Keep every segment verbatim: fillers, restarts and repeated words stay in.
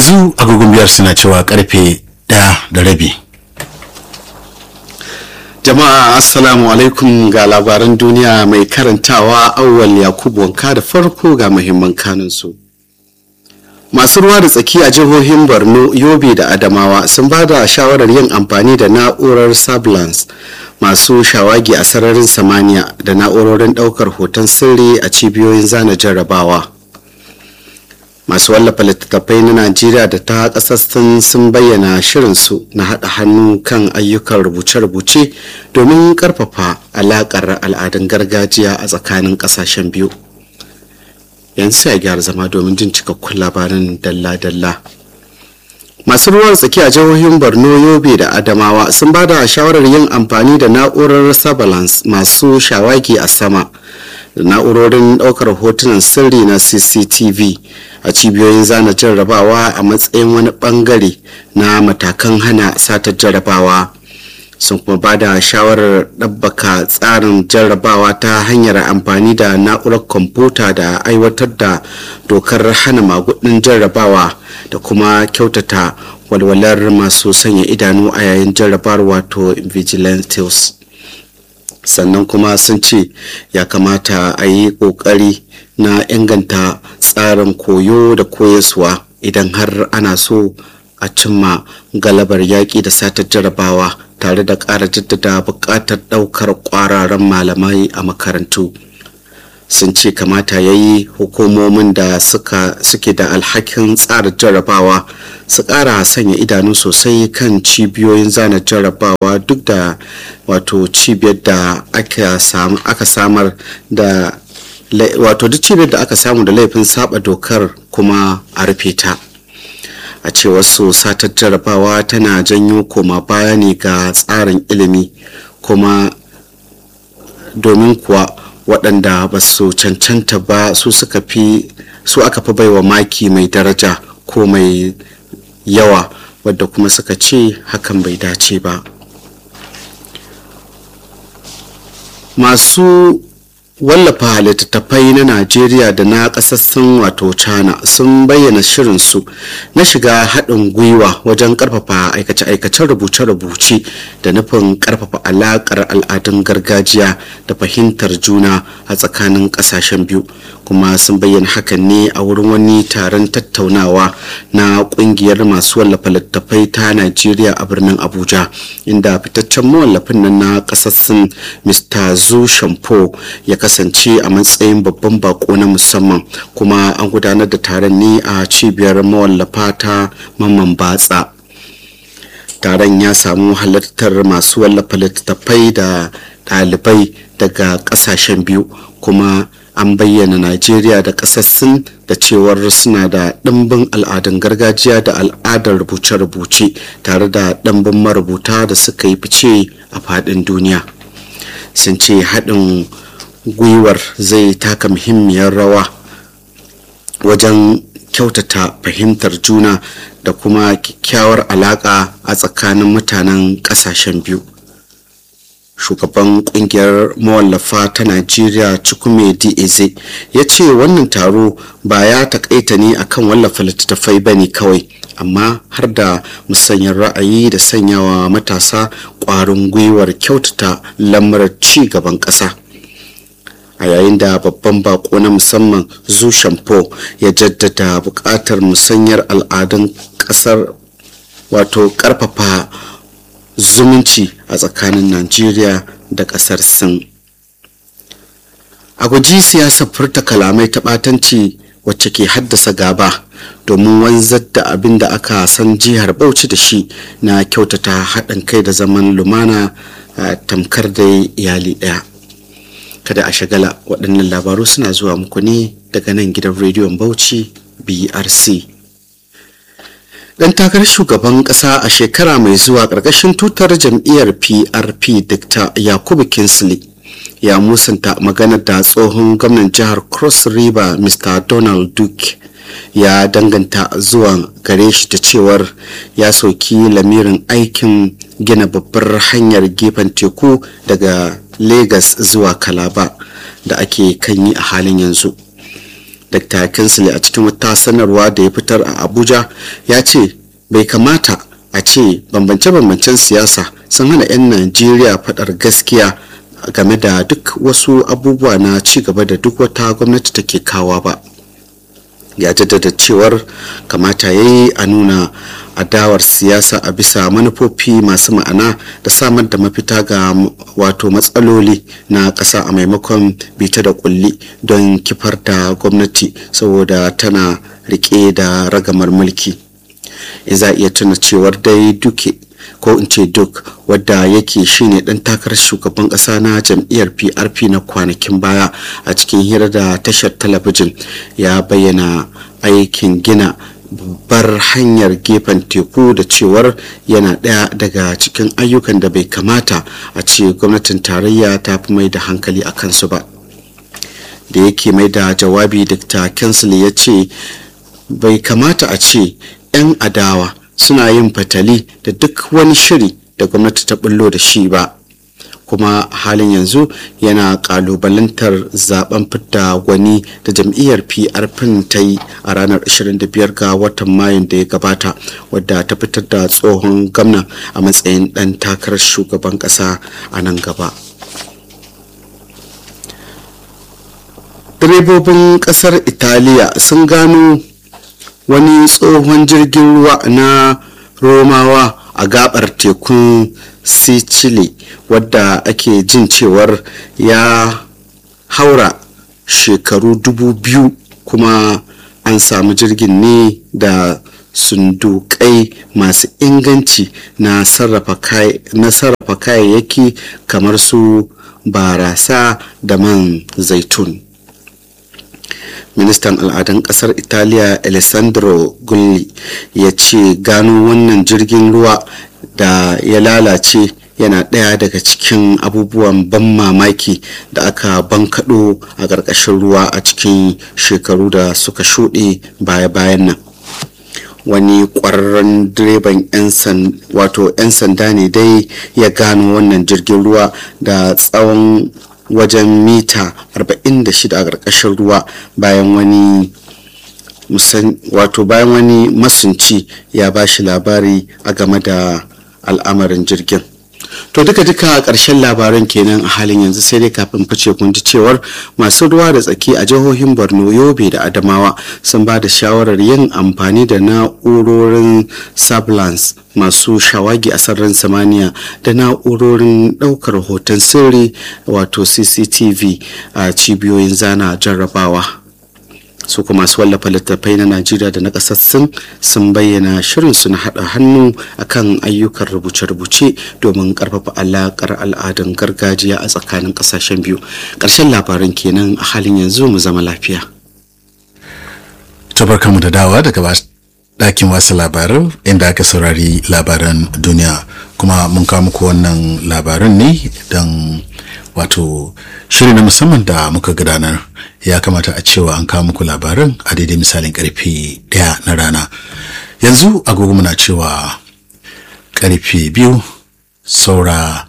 yanzu agogon biyar suna cewa karfe ɗaya da rabi. Jama'a assalamu alaikum, ga labaran duniya mai karantawa Auwal Yakubu Wanka. Da farko ga muhimman kanunsu. Masu ruwa da tsaki a jihohin Borno, Yobe da Adamawa sun ba da shawarar yin amfani da na'urar surveillance masu shawagi a sararin samaniya da na'urorin daukar hoton sirri a cibiyoyin zana jarrabawa. Masu wallafa littattafai na Najeriya da ta ƙasar sun bayyana shirinsu na haɗa hannu kan ayyukan rubuce-rubuce domin ƙarfafa alaƙar al'adun gargajiya a tsakanin ƙasashen biyu. Yanzu ya gyara zama domin jin cikakkun labarin dalla-dalla. Masu ruwan tsaki a jihohin Borno, Yobe da Adamawa sun ba da shawarar yin amfani da na'urar surveillance masu shawagi a sama da na'urorin ɗaukar hotunan sirri na C C T V a cibiyoyin zana jarrabawa a matsayin wani bangare na matakan hana satar jarrabawa. Sun kuma ba da shawarar ɗabbaka tsarin jarrabawa ta hanyar amfani da na'urar kwamfuta da aiwatar da dokar hana magudin jarrabawa da kuma kyautata walwalar masu sanya idanu a yayin jarrabawar, wato vigilantes. Sannan kuma sun ce ya kamata a yi ƙoƙari na inganta tsarin koyo da koyaswa idan har ana so a cimma galabar yaƙi da satar jarrabawa, tare da ƙara jaddada buƙatar ɗaukar ƙwararren malamai a makarantu. Sun ce kamata ya yi hukumomin da suka suke da alhakin tsara jarrabawa su ƙara sanya idanu sosai kan cibiyoyin zana jarrabawa, duk da wato cibiyar da aka samu aka samar da wato duk cibiyar da aka samu da laifin saba dokar kuma a rufe ta. A cewar su, satar jarrabawa tana janyo koma baya ne ga tsarin ilimi, kuma domin kuwa waɗanda ba su cancanta ba su suka fi su aka fi baiwa maki mai daraja ko mai yawa, wadda kuma suka ce hakan bai dace ba. Masu wallafa littattafai na Najeriya da na ƙasar Sin wato China sun bayyana shirinsu na shiga haɗin gwiwa wajen ƙarfafa aikace-aikacen rubuce-rubuce da nufin ƙarfafa alaƙar al'adun gargajiya da fahimtar juna a tsakanin ƙasashen biyu. Kuma sun bayyana hakan ne a wurin wani taron tattaunawa na ƙungiyar masu wallafa littattafai ta Najeriya a birnin Abuja, inda fitaccen mawallafin nan na ƙasar Sin Mister Zhu Shampo ya kasance a matsayin babban bako na musamman. Kuma an gudanar da taron ne a cibiyar mawallafa ta Mamman Batsa. Taron ya samu halartar masu wallafa littattafai da ɗalibai daga ƙasashen biyu, kuma an bayyana Najeriya da ƙasar Sin da cewar suna da ɗimbin al'adun gargajiya da al'adar rubuce-rubuce, tare da ɗimbin marubuta da suka yi fice a faɗin duniya. Sun ce haɗin gwiwar zai taka muhimmiyar rawa wajen kyautata fahimtar juna da kuma kyakkyawar alaƙa a tsakanin mutanen ƙasashen biyu. Shugaban kungiyar mawallafa ta Najeriya Chukwume Eze ya ce wannan taro ba ya takaita ne akan wallafa littattafai bane kawai, amma har da musanyar ra'ayi da sanyawa matasa ƙwarin gwiwar kyautata lamuran ci gaban ƙasa. A yayin da babban bako na musamman Zhu Shampo ya jaddada buƙatar musanyar al'adun ƙasar, wato ƙarfafa zumunci a tsakanin Najeriya da ƙasar Sin. A guji siyasar furta kalamai ta ɓatanci wacce ke haddasa gaba, domin wanzar da abin da aka san jihar Bauchi da shi na kyautata haɗin kai da zaman lumana tamkar da iyali ɗaya. Kada a shagala, waɗannan labaru suna zuwa muku ne daga nan gidan rediyon Bauchi B R C. Dan takarar shugaban kasa a shekara mai zuwa ƙarƙashin tutar jam'iyyar P R P Doctor Yakubu Kingsley ya musanta maganar da tsohon gwamnan jihar Cross River Mister Donald Duke ya danganta zuwa gare shi da cewar ya soki lamirin aikin gina babbar hanyar gefen teku daga Lagos zuwa Calabar da ake kan yi a halin yanzu. Dakta Kinsley a cikin wata sanarwa da ya fitar a Abuja ya ce bai kamata a ce bambance-bambancen siyasa sun hana 'yan Najeriya faɗar gaskiya game da duk wasu abubuwa na ci gaba da duk wata gwamnati take kawa ba. Ya jaddada cewar kamata ya yi a nuna adawar siyasa a bisa manufofi masu ma'ana da samar da mafita ga wato matsaloli na ƙasa a maimakon bita da kulli don kifar da gwamnati saboda tana rike da ragamar mulki. Za iya tuna cewar dai duke ko in ce duk wadda yake shine dan takarar shugaban kasa na jam'iyyar P R P na kwanakin baya a cikin hira da tashar talabijin ya bayyana aikin gina babbar hanyar gefen teku da cewar yana ɗaya daga cikin ayyukan da bai kamata a ce gwamnatin tarayya ta fi mai da hankali a kansu ba. Da yake mai da jawabi, Dakta Kinsley ya ce bai kamata a ce 'yan adawa suna yin fatali da duk wani shiri da gwamnati ta bullo da shi ba, kuma halin yanzu yana kalubalantar zaben fidda gwani da jam'iyyar P R P ta yi a ranar ashirin da biyar ga watan Mayun da ya gabata, wadda ta fitar da tsohon gwamna a matsayin dan takarar shugaban kasa a nan gaba. Direbobin kasar Italiya sun gano wani tsohon jirgin ruwa na Romawa a gabar tekun Sicily wadda ake jin cewar ya haura shekaru dubu biyu, kuma an samu jirgin ne da sundukai masu inganci na sarrafa kayayyaki kamar su barasa da man zaitun. Ministan al'adun kasar Italiya Alessandro Gulli ya ce gano wannan jirgin ruwa da ya lalace yana ɗaya daga cikin abubuwan ban mamaki da aka bankaɗo a ƙarƙashin ruwa a cikin shekaru da suka shuɗe baya-bayan nan. Wani ƙwararren direban 'yan sanda ne dai ya gano wannan jirgin ruwa da tsawon wajen mita arba'in da shida a ƙarƙashin ruwa bayan wani wato bayan wani masunci ya ba shi labari a game da al'amarin jirgin. To duka duka a ƙarshen labaran kenan a halin yanzu, sai dai kafin fice kun ji cewar masu ruwa da tsaki a jihohin Borno, Yobe da Adamawa sun ba da shawarar yin amfani da na'urorin surveillance masu shawagi a sararin samaniya da na'urorin ɗaukar hoton sirri wato C C T V a cibiyoyin zana jarrabawa. Su kuma masu wallafa littattafai na Najeriya da na ƙasar Sin sun bayyana shirin su na haɗa hannu akan ayyukan rubuce-rubuce domin ƙarfafa alaƙar al'adun gargajiya a tsakanin ƙasashen biyu. Ƙarshen labaran kenan a halin yanzu, mu zama lafiya. Tabarkamu da dawa daga ɗakin wasu labaran inda aka saurari labaran duniya, kuma mun kawo muku wannan labaran ne don wato shiri na musamman da muka gudanar. Ya kamata a cewa an kawo muku labaran a daidai misalin karfe daya na rana. Yanzu agogo muna cewa karfe biyu saura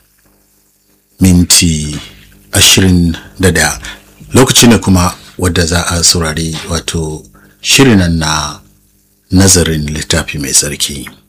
minti ashirin da daya, lokaci ne kuma wadda za a saurari wato shirin na nazarin littafi mai tsarki.